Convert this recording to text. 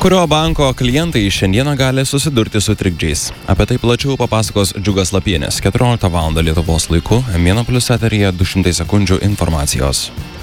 Kurio banko klientai šiandieną gali susidurti su trikdžiais. Apie tai plačiau papasakos Džiugas Lapienis. 14 val. Lietuvos laiku, Mėno Plius eteryje 200 sekundžių informacijos.